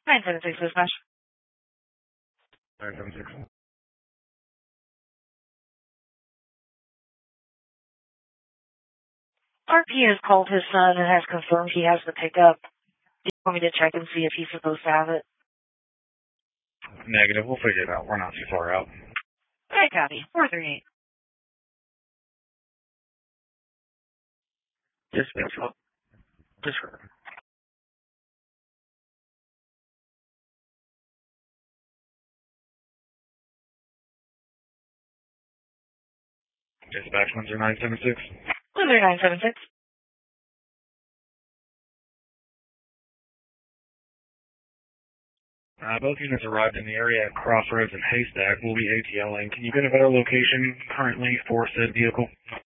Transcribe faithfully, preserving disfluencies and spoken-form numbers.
nine seven six dispatch. nine seven six. R P has called his son and has confirmed he has the pickup. Do you want me to check and see if he's supposed to have it? Negative. We'll figure it out. We're not too far out. Okay, copy. four three eight. Dispatch. Dispatch. Dispatch one zero nine seven six. one zero nine seven six. Uh, both units arrived in the area at Crossroads and Haystack. We'll be ATLing. Can you get a better location currently for said vehicle?